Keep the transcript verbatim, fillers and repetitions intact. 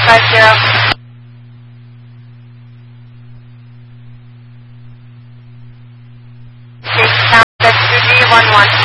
five zero. Six, that's two G one one.